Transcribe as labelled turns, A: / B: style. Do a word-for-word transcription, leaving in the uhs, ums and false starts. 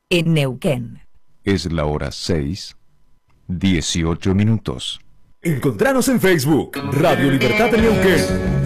A: en Neuquén.
B: Es la hora seis, dieciocho minutos.
C: Encontranos en Facebook, Radio Libertad de Neuquén.